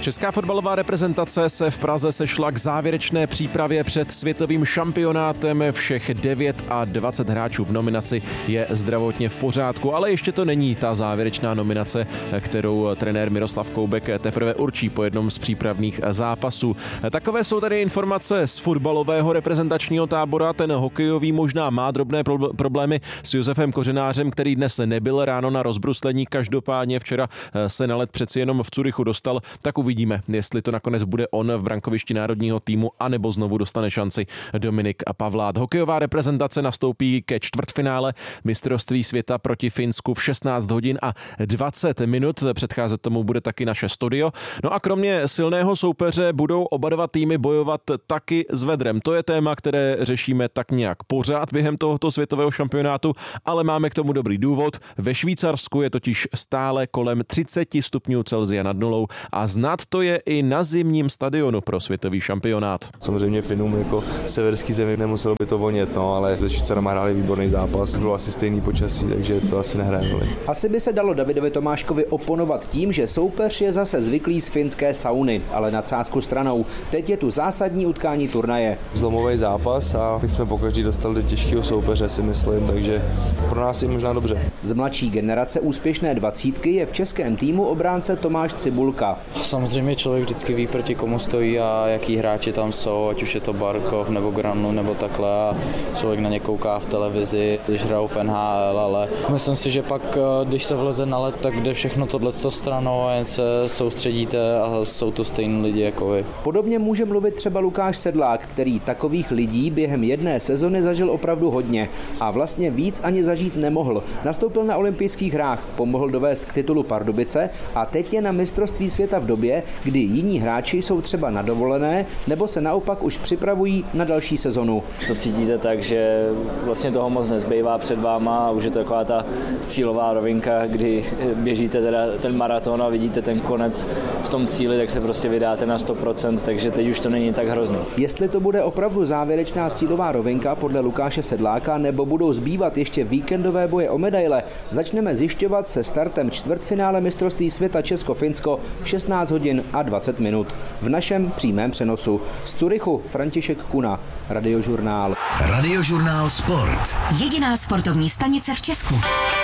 Česká fotbalová reprezentace se v Praze sešla k závěrečné přípravě před světovým šampionátem. Všech 29 hráčů v nominaci je zdravotně v pořádku, ale ještě to není ta závěrečná nominace, kterou trenér Miroslav Koubek teprve určí po jednom z přípravných zápasů. Takové jsou tady informace z fotbalového reprezentačního tábora. Ten hokejový možná má drobné problémy s Josefem Kořenářem, který dnes nebyl ráno na rozbruslení. Každopádně včera se na led přeci jenom v Curychu dostal, tak uvidíme, jestli to nakonec bude on v brankovišti národního týmu, anebo znovu dostane šanci Dominik Pavlát. Hokejová reprezentace nastoupí ke čtvrtfinále mistrovství světa proti Finsku v 16 hodin a 20 minut. Předcházet tomu bude taky naše studio. No a kromě silného soupeře budou oba dva týmy bojovat taky s vedrem. To je téma, které řešíme tak nějak pořád během tohoto světového šampionátu, ale máme k tomu dobrý důvod. Ve Švýcarsku je totiž stále kolem 30 stupňů Celsia nad nulou a znát to je i na zimním stadionu pro světový šampionát. Samozřejmě Finům jako severský zemi nemuselo by to vonět, ale ze Švýcarama hráli výborný zápas, bylo asi stejný počasí, takže to asi nehraje roli. Asi by se dalo Davidovi Tomáškovi oponovat tím, že soupeř je zase zvyklý z finské sauny, ale nadsázku stranou. Teď je tu zásadní utkání turnaje. Zlomový zápas a my jsme pokaždý dostali do těžkého soupeře, si myslím, takže pro nás je možná dobře. Z mladší generace úspěšné dvacítky je v českém týmu obránce Tomáš Cibulka. Samozřejmě člověk vždycky ví, proti komu stojí a jaký hráči tam jsou, ať už je to Barkov nebo Granlu nebo takhle, a člověk na ně kouká v televizi, když hrajou v NHL, ale myslím si, že pak, když se vleze na led, tak jde všechno tohleto stranou a jen se soustředíte a jsou to stejní lidi jako vy. Podobně může mluvit třeba Lukáš Sedlák, který takových lidí během jedné sezony zažil opravdu hodně a vlastně víc ani zažít nemohl. Nastoupil na olympijských hrách, pomohl dovést k titulu Pardubice a teď je na mistrovství světa v době, kdy jiní hráči jsou třeba na dovolené nebo se naopak už připravují na další sezonu. To cítíte tak, že vlastně toho moc nezbývá před váma a už je to taková ta cílová rovinka, kdy běžíte teda ten maraton a vidíte ten konec v tom cíli, tak se prostě vydáte na 100%, takže teď už to není tak hrozný. Jestli to bude opravdu závěrečná cílová rovinka podle Lukáše Sedláka nebo budou zbývat ještě víkendové boje o medaile, začneme zjišťovat se startem čtvrtfinále mistrovství světa Česko-Finsko v 16 hodin a 20 minut. V našem přímém přenosu. Z Curychu František Kuna, Radiožurnál. Radiožurnál Sport. Jediná sportovní stanice v Česku.